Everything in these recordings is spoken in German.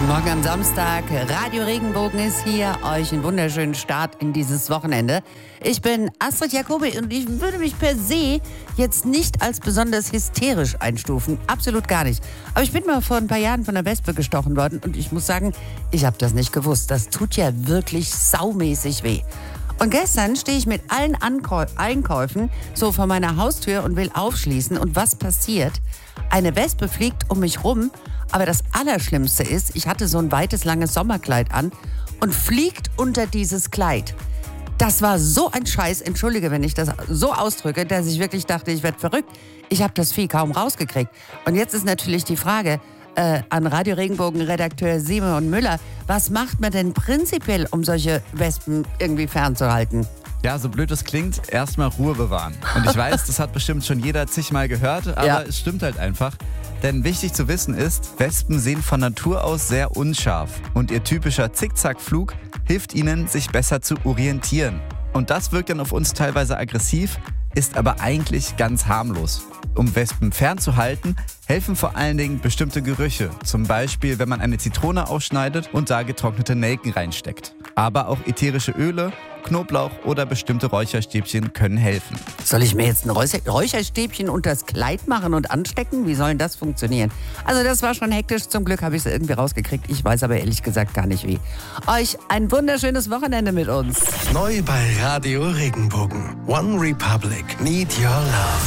Morgen am Samstag. Radio Regenbogen ist hier. Euch einen wunderschönen Start in dieses Wochenende. Ich bin Astrid Jacobi und ich würde mich per se jetzt nicht als besonders hysterisch einstufen. Absolut gar nicht. Aber ich bin mal vor ein paar Jahren von einer Wespe gestochen worden und ich muss sagen, ich habe das nicht gewusst. Das tut ja wirklich saumäßig weh. Und gestern stehe ich mit allen Einkäufen so vor meiner Haustür und will aufschließen. Und was passiert? Eine Wespe fliegt um mich rum. Aber das Allerschlimmste ist, ich hatte so ein weites, langes Sommerkleid an und fliegt unter dieses Kleid. Das war so ein Scheiß, entschuldige, wenn ich das so ausdrücke, dass ich wirklich dachte, ich werde verrückt. Ich habe das Vieh kaum rausgekriegt. Und jetzt ist natürlich die Frage an Radio Regenbogen-Redakteur Simon Müller, was macht man denn prinzipiell, um solche Wespen irgendwie fernzuhalten? Ja, so blöd es klingt, erstmal Ruhe bewahren. Und ich weiß, das hat bestimmt schon jeder zigmal gehört, aber Ja. Es stimmt halt einfach. Denn wichtig zu wissen ist, Wespen sehen von Natur aus sehr unscharf. Und ihr typischer Zickzackflug hilft ihnen, sich besser zu orientieren. Und das wirkt dann auf uns teilweise aggressiv, ist aber eigentlich ganz harmlos. Um Wespen fernzuhalten, helfen vor allen Dingen bestimmte Gerüche. Zum Beispiel, wenn man eine Zitrone ausschneidet und da getrocknete Nelken reinsteckt. Aber auch ätherische Öle, Knoblauch oder bestimmte Räucherstäbchen können helfen. Soll ich mir jetzt ein Räucherstäbchen unter das Kleid machen und anstecken? Wie soll denn das funktionieren? Also das war schon hektisch. Zum Glück habe ich es irgendwie rausgekriegt. Ich weiß aber ehrlich gesagt gar nicht wie. Euch ein wunderschönes Wochenende mit uns. Neu bei Radio Regenbogen. One Republic. Need Your Love.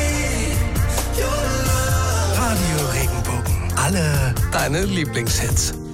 Radio Regenbogen. Alle deine Lieblingshits.